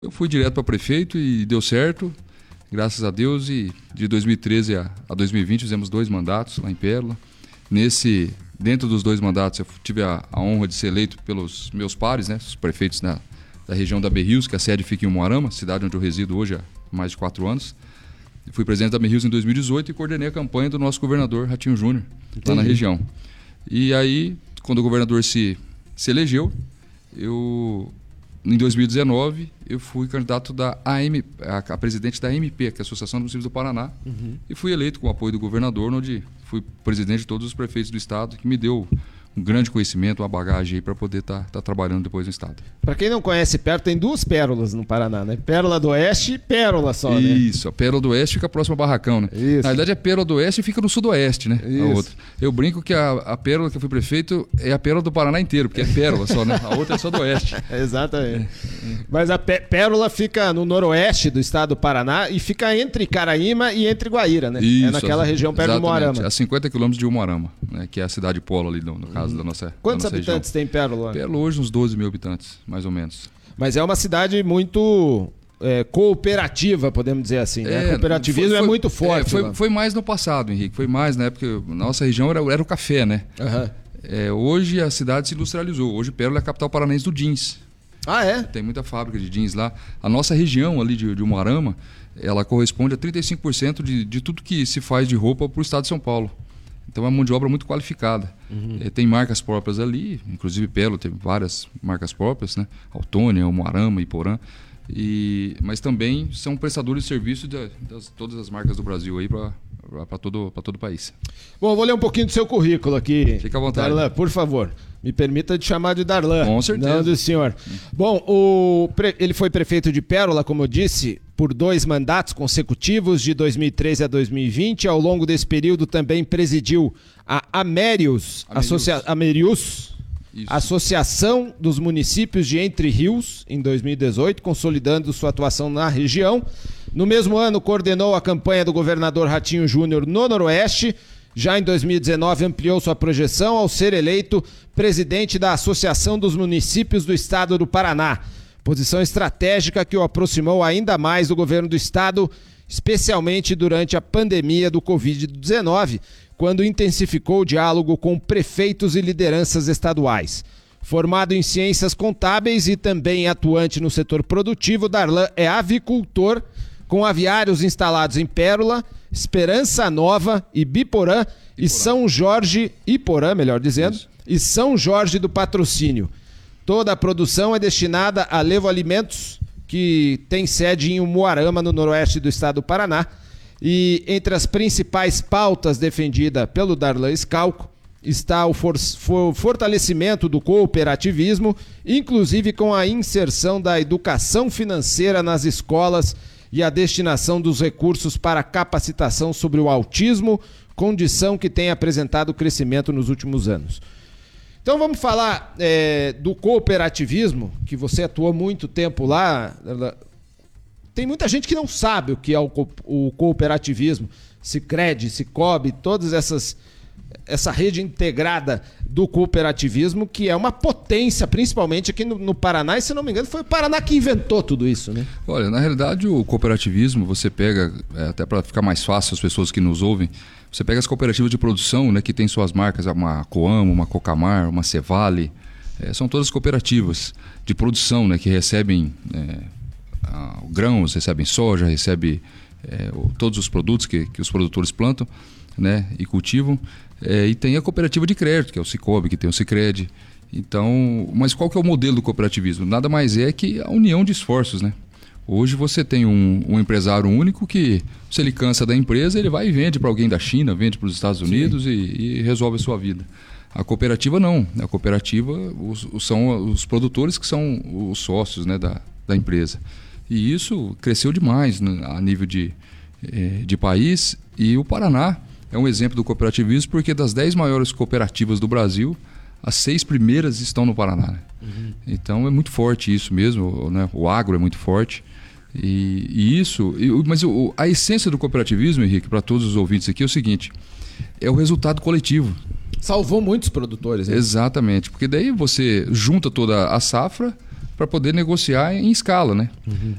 Eu fui direto para prefeito e deu certo, graças a Deus. E de 2013 a 2020 fizemos 2 mandatos lá em Pérola. Dentro dos 2 mandatos eu tive a honra de ser eleito pelos meus pares, né, os prefeitos da região da Berrios, que a sede fica em Umuarama, cidade onde eu resido hoje há mais de 4 anos. Fui presidente da Berrios em 2018 e coordenei a campanha do nosso governador Ratinho Júnior, lá na região. E aí, quando o governador se elegeu, em 2019, eu fui candidato a presidente da AMP, que é a Associação dos Municípios do Paraná, e fui eleito com o apoio do governador, onde fui presidente de todos os prefeitos do estado, que me deu um grande conhecimento, uma bagagem aí para poder estar trabalhando depois no estado. Para quem não conhece Pérola, tem 2 pérolas no Paraná, né? Pérola do Oeste e Pérola só, né? Isso, a Pérola do Oeste fica próxima ao Barracão, né? Isso. Na verdade, a Pérola do Oeste fica no sudoeste, né? Isso. A outra. Eu brinco que a Pérola que eu fui prefeito é a Pérola do Paraná inteiro, porque é Pérola só, né? A outra é só do Oeste. Exatamente. Mas a Pérola fica no noroeste do estado do Paraná e fica entre Caraíma e entre Guaíra, né? Isso, é naquela região perto de Umuarama. A 50 quilômetros de Umuarama, né? Que é a cidade polo ali, no caso da nossa Quantos região. habitantes tem Pérola? Pérola hoje uns 12 mil habitantes, mais ou menos. Mas é uma cidade muito cooperativa, podemos dizer assim, né? O cooperativismo é muito forte. Foi mais no passado, Henrique. Foi mais na época. Nossa região era o café, né? Hoje a cidade se industrializou. Hoje Pérola é a capital paranaense do jeans. Ah, é? Tem muita fábrica de jeans lá. A nossa região ali de Umuarama, ela corresponde a 35% de tudo que se faz de roupa para o estado de São Paulo. Então é uma mão de obra muito qualificada. Tem marcas próprias ali, inclusive Pérola tem várias marcas próprias, né? Autônia, Umuarama, Iporã. Mas também são prestadores de serviço de todas as marcas do Brasil aí para todo o país. Bom, vou ler um pouquinho do seu currículo aqui. Fica à vontade. Darlan, por favor. Me permita te chamar de Darlan. Com certeza. Não do senhor. Bom, ele foi prefeito de Pérola, como eu disse, por 2 mandatos consecutivos, de 2013 a 2020. Ao longo desse período também presidiu a Amérius. Associação dos Municípios de Entre Rios, em 2018, consolidando sua atuação na região. No mesmo ano, coordenou a campanha do governador Ratinho Júnior no Noroeste. Já em 2019, ampliou sua projeção ao ser eleito presidente da Associação dos Municípios do Estado do Paraná. Posição estratégica que o aproximou ainda mais do governo do estado, especialmente durante a pandemia do Covid-19, quando intensificou o diálogo com prefeitos e lideranças estaduais. Formado em ciências contábeis e também atuante no setor produtivo, Darlan é avicultor, com aviários instalados em Pérola, Esperança Nova, Ibiporã e São Jorge, Iporã, melhor dizendo, e São Jorge do Patrocínio. Toda a produção é destinada a Levo Alimentos, que tem sede em Umuarama, no noroeste do estado do Paraná. E entre as principais pautas defendidas pelo Darlan Schalco está o fortalecimento do cooperativismo, inclusive com a inserção da educação financeira nas escolas e a destinação dos recursos para capacitação sobre o autismo, condição que tem apresentado crescimento nos últimos anos. Então vamos falar do cooperativismo, que você atuou muito tempo lá. Tem muita gente que não sabe o que é o cooperativismo, Sicredi, Sicobi, todas essa rede integrada do cooperativismo, que é uma potência, principalmente aqui no Paraná, e se não me engano foi o Paraná que inventou tudo isso, né? Olha, na realidade o cooperativismo, você pega, até para ficar mais fácil as pessoas que nos ouvem, você pega as cooperativas de produção, né, que tem suas marcas, uma Coamo, uma Cocamar, uma Cevale, são todas cooperativas de produção, né, que recebem grãos, recebem soja, recebem todos os produtos que os produtores plantam, né, e cultivam. E tem a cooperativa de crédito, que é o Sicobi, que tem o Sicredi. Então, mas qual que é o modelo do cooperativismo? Nada mais é que a união de esforços, né? Hoje você tem um empresário único que, se ele cansa da empresa, ele vai e vende para alguém da China, vende para os Estados Unidos e resolve a sua vida. A cooperativa não. A cooperativa são os produtores que são os sócios, né, da empresa. E isso cresceu demais, né, a nível de país. E o Paraná é um exemplo do cooperativismo, porque das 10 maiores cooperativas do Brasil, as 6 primeiras estão no Paraná. Né? Então é muito forte isso mesmo, né? O agro é muito forte. Mas a essência do cooperativismo, Henrique, para todos os ouvintes aqui, é o seguinte: é o resultado coletivo. Salvou muitos produtores, né? Exatamente, porque daí você junta toda a safra para poder negociar em escala, né?